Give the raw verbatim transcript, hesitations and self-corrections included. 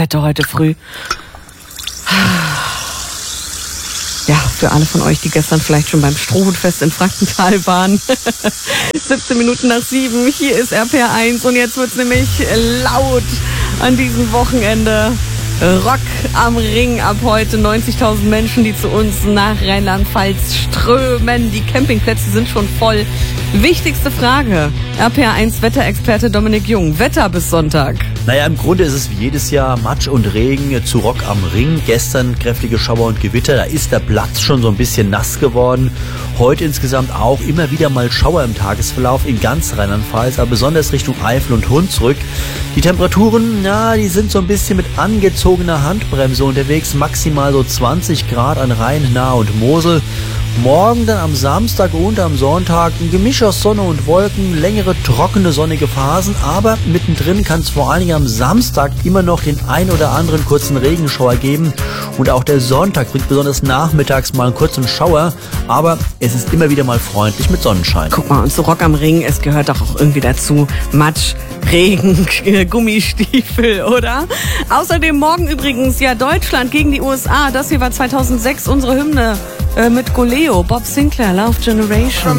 Toilette heute früh. Ja, für alle von euch, die gestern vielleicht schon beim Strohhutfest in Frankenthal waren. siebzehn Minuten nach sieben, hier ist R P R eins und jetzt wird's nämlich laut an diesem Wochenende. Rock am Ring ab heute. neunzigtausend Menschen, die zu uns nach Rheinland-Pfalz strömen. Die Campingplätze sind schon voll. Wichtigste Frage. R P R eins Wetterexperte Dominik Jung. Wetter bis Sonntag. Naja, im Grunde ist es wie jedes Jahr Matsch und Regen zu Rock am Ring. Gestern kräftige Schauer und Gewitter. Da ist der Platz schon so ein bisschen nass geworden. Heute insgesamt auch immer wieder mal Schauer im Tagesverlauf in ganz Rheinland-Pfalz, aber besonders Richtung Eifel und Hunsrück. Die Temperaturen, ja, die sind so ein bisschen mit angezogener Handbremse unterwegs. Maximal so zwanzig Grad an Rhein, Nahe und Mosel. Morgen dann am Samstag und am Sonntag ein Gemisch aus Sonne und Wolken, längere trockene sonnige Phasen, aber mittendrin kann es vor allen Dingen am Samstag immer noch den ein oder anderen kurzen Regenschauer geben und auch der Sonntag bringt besonders nachmittags mal einen kurzen Schauer, aber es ist immer wieder mal freundlich mit Sonnenschein. Guck mal, und zu Rock am Ring, es gehört doch auch irgendwie dazu, Matsch, Regen, Gummistiefel, oder? Außerdem morgen übrigens ja Deutschland gegen die U S A, das hier war zweitausendsechs unsere Hymne. Mit Goleo, Bob Sinclair, Love Generation.